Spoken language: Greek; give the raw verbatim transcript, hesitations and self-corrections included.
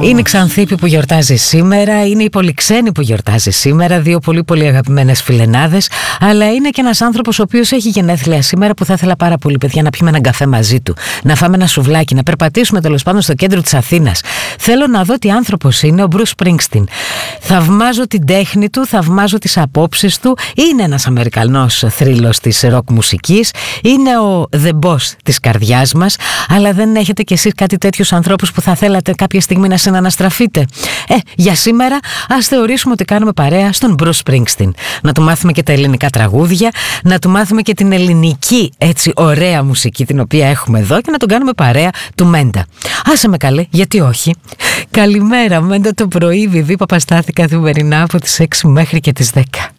Είναι η Ξανθήπη που γιορτάζει σήμερα, είναι η Πολυξένη που γιορτάζει σήμερα, δύο πολύ πολύ αγαπημένες φιλενάδες, αλλά είναι και ένας άνθρωπος ο οποίος έχει γενέθλια σήμερα που θα ήθελα πάρα πολύ, παιδιά, να πιούμε έναν καφέ μαζί του, να φάμε ένα σουβλάκι, να περπατήσουμε τέλος πάντων στο κέντρο της Αθήνας. Θέλω να δω τι άνθρωπος είναι ο Bruce Springsteen. Θαυμάζω την τέχνη του, θαυμάζω τις απόψεις του. Είναι ένας Αμερικανός θρύλος της ροκ μουσικής, είναι ο the boss της καρδιάς μας, αλλά δεν έχετε κι εσείς κάτι τέτοιους ανθρώπους που θα θέλατε κάποια στιγμή να συναναστραφείτε? Ε, για σήμερα ας θεωρήσουμε ότι κάνουμε παρέα στον Bruce Springsteen. Να του μάθουμε και τα ελληνικά τραγούδια, να του μάθουμε και την ελληνική έτσι ωραία μουσική την οποία έχουμε εδώ και να τον κάνουμε παρέα του Μέντα. Άσε με καλέ, γιατί όχι. Καλημέρα, Μέντα το πρωί, Βιβί Παπαστάθη, καθημερινά από τις έξι μέχρι και τις δέκα.